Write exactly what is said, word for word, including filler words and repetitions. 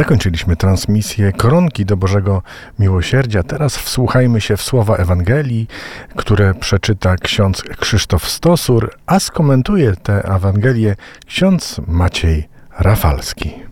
Zakończyliśmy transmisję Koronki do Bożego Miłosierdzia. Teraz wsłuchajmy się w słowa Ewangelii, które przeczyta ksiądz Krzysztof Stosur, a skomentuje tę Ewangelię ksiądz Maciej Rafalski.